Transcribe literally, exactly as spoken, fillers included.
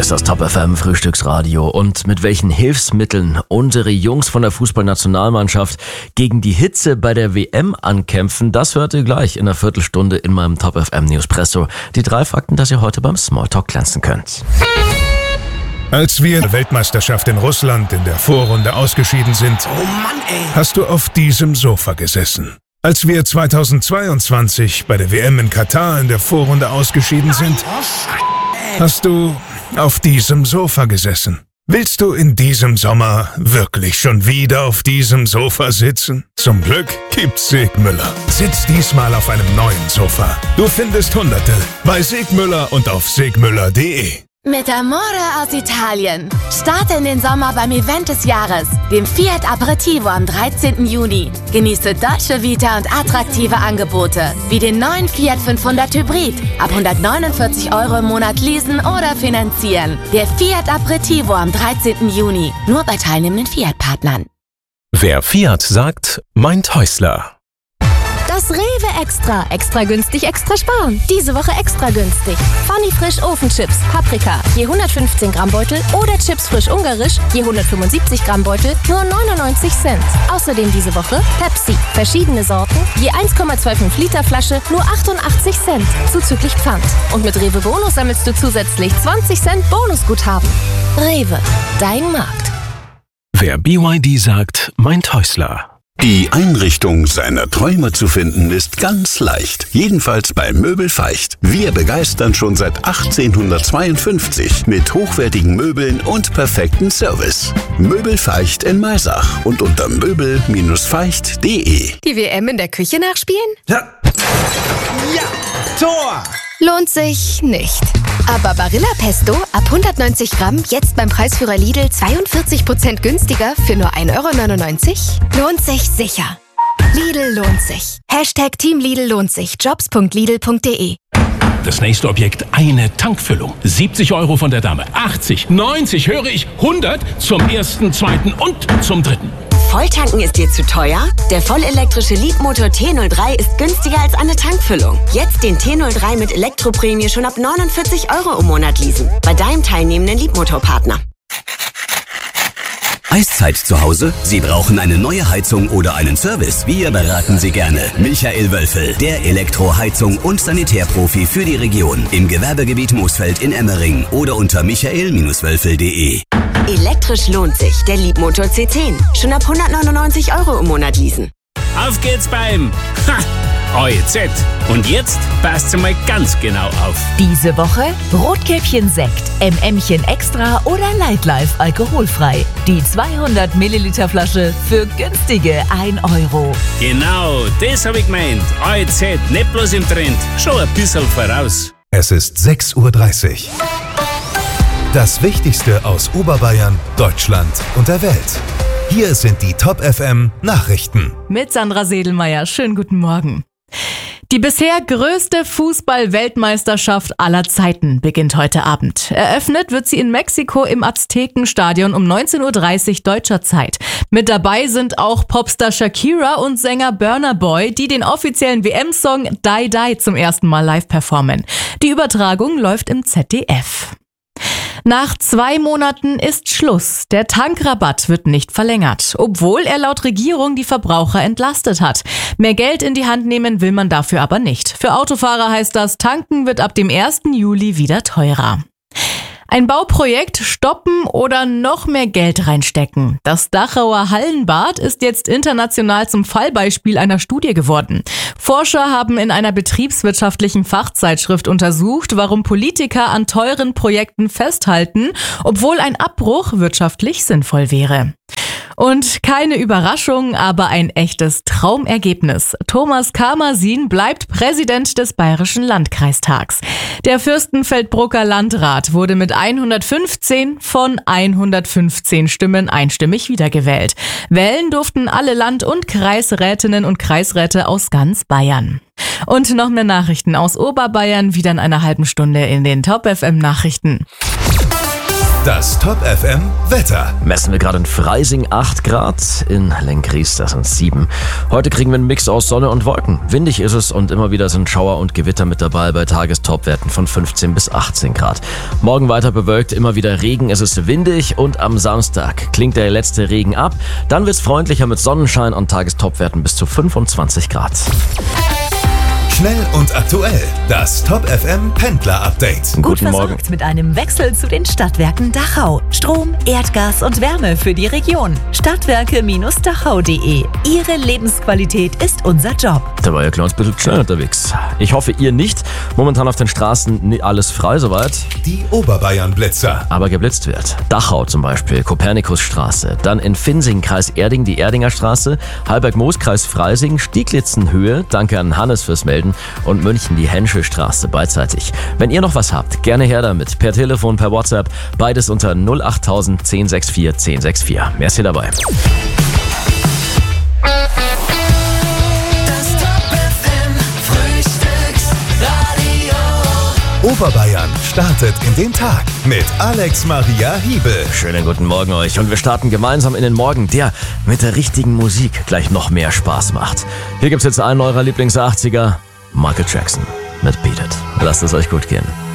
Hier ist das Top F M Frühstücksradio. Und mit welchen Hilfsmitteln unsere Jungs von der Fußballnationalmannschaft gegen die Hitze bei der W M ankämpfen, das hört ihr gleich in einer Viertelstunde in meinem Top F M Newspresso. Die drei Fakten, dass ihr heute beim Smalltalk glänzen könnt. Als wir der Weltmeisterschaft in Russland in der Vorrunde ausgeschieden sind, oh Mann, ey. hast du auf diesem Sofa gesessen. Als wir zweitausendzweiundzwanzig bei der W M in Katar in der Vorrunde ausgeschieden sind, hast du auf diesem Sofa gesessen. Willst du in diesem Sommer wirklich schon wieder auf diesem Sofa sitzen? Zum Glück gibt's Segmüller. Sitz diesmal auf einem neuen Sofa. Du findest Hunderte bei Segmüller und auf segmüller punkt de. Mit Amore aus Italien. Starte in den Sommer beim Event des Jahres, dem Fiat Aperitivo am dreizehnten Juni. Genieße Dolce Vita und attraktive Angebote, wie den neuen Fiat fünfhundert Hybrid. Ab hundertneunundvierzig Euro im Monat leasen oder finanzieren. Der Fiat Aperitivo am dreizehnten Juni. Nur bei teilnehmenden Fiat-Partnern. Wer Fiat sagt, meint Häusler. Das Rewe Extra. Extra günstig, extra sparen. Diese Woche extra günstig. Funny Frisch Ofenchips, Paprika, je hundertfünfzehn Gramm Beutel oder Chips frisch ungarisch, je hundertfünfundsiebzig Gramm Beutel, nur neunundneunzig Cent. Außerdem diese Woche Pepsi, verschiedene Sorten, je eins Komma fünfundzwanzig Liter Flasche, nur achtundachtzig Cent, zuzüglich Pfand. Und mit Rewe Bonus sammelst du zusätzlich zwanzig Cent Bonusguthaben. Rewe, dein Markt. Wer B Y D sagt, meint Häusler. Die Einrichtung seiner Träume zu finden ist ganz leicht. Jedenfalls bei Möbel Feicht. Wir begeistern schon seit achtzehnhundertzweiundfünfzig mit hochwertigen Möbeln und perfekten Service. Möbel Feicht in Maisach und unter möbel Bindestrich feicht punkt de. Die W M in der Küche nachspielen? Ja. Ja, Tor! Lohnt sich nicht. Aber Barilla Pesto ab hundertneunzig Gramm jetzt beim Preisführer Lidl zweiundvierzig Prozent günstiger für nur ein Euro neunundneunzig? Lohnt sich sicher. Lidl lohnt sich. Hashtag Team Lidl lohnt sich. jobs punkt lidl punkt de. Das nächste Objekt, eine Tankfüllung. siebzig Euro von der Dame. achtzig, neunzig, höre ich, hundert zum ersten, zweiten und zum dritten. Volltanken ist dir zu teuer? Der vollelektrische Leadmotor T null drei ist günstiger als eine Tankfüllung. Jetzt den T null drei mit Elektroprämie schon ab neunundvierzig Euro im Monat leasen. Bei deinem teilnehmenden Leadmotorpartner. Eiszeit zu Hause? Sie brauchen eine neue Heizung oder einen Service? Wir beraten Sie gerne. Michael Wölfel, der Elektroheizung- und Sanitärprofi für die Region. Im Gewerbegebiet Moosfeld in Emmering oder unter michael Bindestrich wölfel punkt de. Elektrisch lohnt sich. Der Leadmotor C zehn. Schon ab hundertneunundneunzig Euro im Monat leasen. Auf geht's beim Ha! O E Z. Und jetzt passt mal ganz genau auf. Diese Woche Rotkäppchen Sekt, M M'chen Extra oder Nightlife alkoholfrei. Die zweihundert Milliliter Flasche für günstige ein Euro. Genau, das hab ich gemeint. O E Z, nicht bloß im Trend, schon ein bisschen voraus. Es ist sechs Uhr dreißig. Das Wichtigste aus Oberbayern, Deutschland und der Welt. Hier sind die Top F M Nachrichten. Mit Sandra Sedelmeier. Schönen guten Morgen. Die bisher größte Fußball-Weltmeisterschaft aller Zeiten beginnt heute Abend. Eröffnet wird sie in Mexiko im Aztekenstadion um neunzehn Uhr dreißig deutscher Zeit. Mit dabei sind auch Popstar Shakira und Sänger Burna Boy, die den offiziellen W M-Song Die Die zum ersten Mal live performen. Die Übertragung läuft im Z D F. Nach zwei Monaten ist Schluss. Der Tankrabatt wird nicht verlängert, obwohl er laut Regierung die Verbraucher entlastet hat. Mehr Geld in die Hand nehmen will man dafür aber nicht. Für Autofahrer heißt das, tanken wird ab dem ersten Juli wieder teurer. Ein Bauprojekt stoppen oder noch mehr Geld reinstecken. Das Dachauer Hallenbad ist jetzt international zum Fallbeispiel einer Studie geworden. Forscher haben in einer betriebswirtschaftlichen Fachzeitschrift untersucht, warum Politiker an teuren Projekten festhalten, obwohl ein Abbruch wirtschaftlich sinnvoll wäre. Und keine Überraschung, aber ein echtes Traumergebnis. Thomas Kamersin bleibt Präsident des Bayerischen Landkreistags. Der Fürstenfeldbrucker Landrat wurde mit hundertfünfzehn von hundertfünfzehn Stimmen einstimmig wiedergewählt. Wählen durften alle Land- und Kreisrätinnen und Kreisräte aus ganz Bayern. Und noch mehr Nachrichten aus Oberbayern wieder in einer halben Stunde in den Top F M Nachrichten. Das Top F M Wetter. Messen wir gerade in Freising acht Grad, in Lenggries das sind sieben. Heute kriegen wir einen Mix aus Sonne und Wolken. Windig ist es und immer wieder sind Schauer und Gewitter mit dabei bei Tagestopwerten von fünfzehn bis achtzehn Grad. Morgen weiter bewölkt, immer wieder Regen, es ist windig und am Samstag klingt der letzte Regen ab. Dann wird es freundlicher mit Sonnenschein und Tagestopwerten bis zu fünfundzwanzig Grad. Schnell und aktuell. Das Top F M Pendler Update. Gut Guten Morgen. versorgt mit einem Wechsel zu den Stadtwerken Dachau. Strom, Erdgas und Wärme für die Region. Stadtwerke Dachau punkt de. Ihre Lebensqualität ist unser Job. Da war ja klar ein bisschen schnell unterwegs. Ich hoffe, ihr nicht. Momentan auf den Straßen alles frei soweit. Die Oberbayern-Blitzer. Aber geblitzt wird. Dachau zum Beispiel, Kopernikusstraße. Dann in Finsing, Kreis Erding, die Erdinger Straße. Halberg-Moos, Kreis Freising. Stieglitzenhöhe. Danke an Hannes fürs Melden. Und München, die Henschelstraße beidseitig. Wenn ihr noch was habt, gerne her damit. Per Telefon, per WhatsApp. Beides unter null acht tausend zehn sechs vier zehn sechs vier. Mehr ist hier dabei. Oberbayern startet in den Tag mit Alex Maria Hiebel. Schönen guten Morgen euch und wir starten gemeinsam in den Morgen, der mit der richtigen Musik gleich noch mehr Spaß macht. Hier gibt's jetzt einen eurer Lieblings-achtziger, Michael Jackson mit Beat It. Lasst es euch gut gehen.